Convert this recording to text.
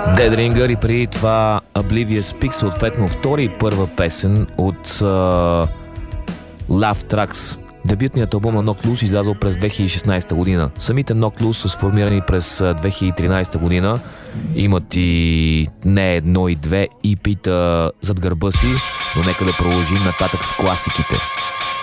Dead Ringer и преди това Oblivious Peak, съответно втори и първа песен от Love Tracks. Дебютният албум на Knocked Loose излязъл през 2016 година. Самите Knocked Loose са сформирани през 2013 година. Имат и не едно и две EP-та зад гърба си, но нека да продължим нататък с класиките.